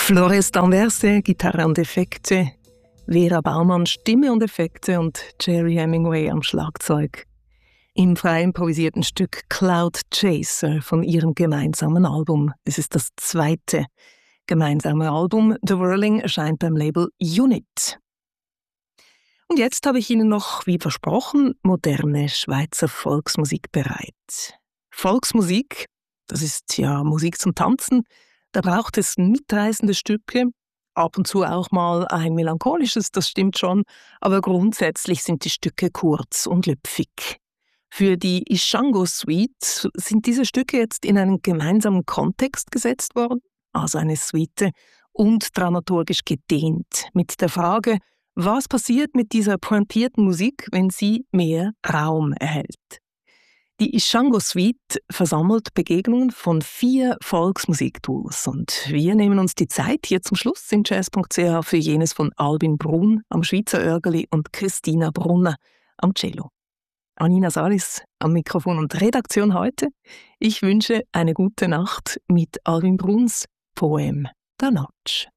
Flores D'Anverse, Gitarre und Effekte, Vera Baumann, Stimme und Effekte und Jerry Hemingway am Schlagzeug. Im frei improvisierten Stück Cloud Chaser von ihrem gemeinsamen Album. Es ist das zweite gemeinsame Album. The Whirling erscheint beim Label Unit. Und jetzt habe ich Ihnen noch, wie versprochen, moderne Schweizer Volksmusik bereit. Volksmusik, das ist ja Musik zum Tanzen. Da braucht es mitreißende Stücke, ab und zu auch mal ein melancholisches, das stimmt schon, aber grundsätzlich sind die Stücke kurz und lüpfig. Für die Ishango Suite sind diese Stücke jetzt in einen gemeinsamen Kontext gesetzt worden, also eine Suite, und dramaturgisch gedehnt, mit der Frage, was passiert mit dieser pointierten Musik, wenn sie mehr Raum erhält. Die Ishango Suite versammelt Begegnungen von 4 Volksmusikduos und wir nehmen uns die Zeit hier zum Schluss in jazz.ch für jenes von Albin Brun am Schweizer Örgeli und Christina Brunner am Cello. Anina Salis am Mikrofon und Redaktion heute. Ich wünsche eine gute Nacht mit Albin Bruns Poem der Notch.